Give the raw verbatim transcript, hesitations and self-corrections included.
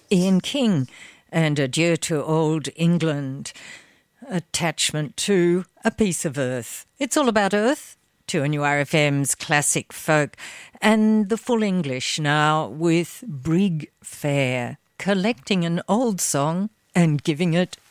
Ian King and Adieu to Old England. Attachment to a piece of earth. It's all about earth. two N U R F M's classic folk. And the full English now with Brig Fair, collecting an old song and giving it